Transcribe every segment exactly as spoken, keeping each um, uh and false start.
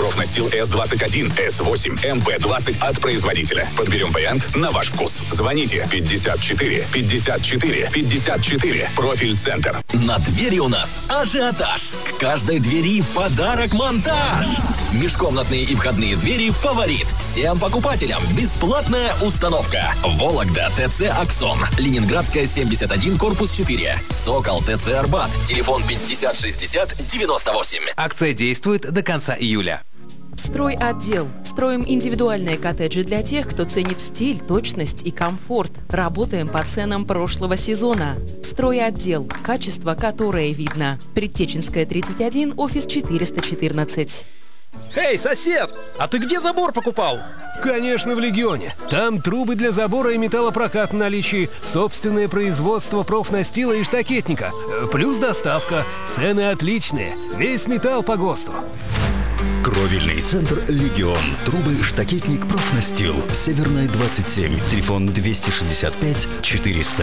Профнастил эс двадцать один, эс восемь, эм пэ двадцать от производителя. Подберем вариант на ваш вкус. Звоните пятьдесят четыре пятьдесят четыре пятьдесят четыре. Профиль-центр. На двери у нас ажиотаж. К каждой двери в подарок монтаж. Межкомнатные и входные двери «Фаворит». Всем покупателям бесплатная установка. Вологда ТЦ «Аксон». Ленинградская, семьдесят один, корпус четыре. Сокол ТЦ «Арбат». Телефон пятьдесят шестьдесят девяносто восемь. Акция действует до конца июля. Стройотдел. Строим индивидуальные коттеджи для тех, кто ценит стиль, точность и комфорт. Работаем по ценам прошлого сезона. Стройотдел. Качество, которое видно. Предтеченская, тридцать один, офис четыреста четырнадцать. Эй, сосед, а ты где забор покупал? Конечно, в Легионе. Там трубы для забора и металлопрокат в наличии, собственное производство профнастила и штакетника, плюс доставка. Цены отличные, весь металл по ГОСТу. Кровельный центр «Легион». Трубы, штакетник, профнастил. Северная, двадцать семь. Телефон двести шестьдесят пять четыреста.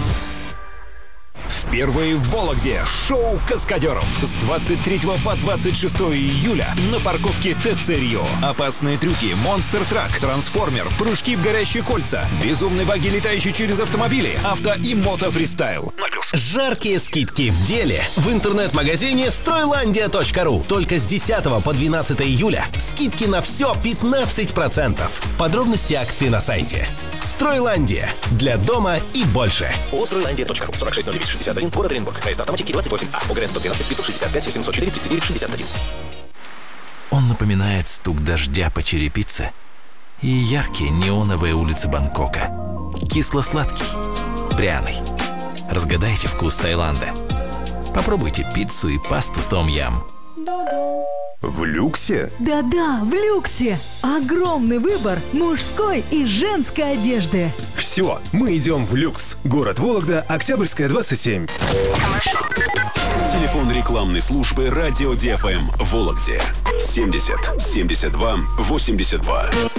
Впервые в Вологде шоу каскадеров с двадцать третьего по двадцать шестое июля на парковке ТЦ Рио. Опасные трюки, монстр-трак, трансформер, прыжки в горящие кольца, безумные баги, летающие через автомобили, авто и мото-фристайл. Жаркие скидки в деле в интернет-магазине стройландия точка ру. Только с десятого по двенадцатое июля скидки на все пятнадцать процентов. Подробности акции на сайте. Стройландия. Для дома и больше. о стройландия точка ру. сорок шесть ноль девять шестьдесят один, город Оренбург. Поезд автоматики двадцать восемь А. ОГРН сто двенадцать пятьсот шестьдесят пять восемьсот четыре тридцать девять шестьдесят один. Он напоминает стук дождя по черепице и яркие неоновые улицы Бангкока. Кисло-сладкий, пряный. Разгадайте вкус Таиланда. Попробуйте пиццу и пасту том-ям. В люксе? Да-да, в люксе. Огромный выбор мужской и женской одежды. Все, мы идем в люкс. Город Вологда, Октябрьская, двадцать семь. Телефон рекламной службы радио ди эф эм в Вологде. семьдесят семьдесят два восемьдесят два.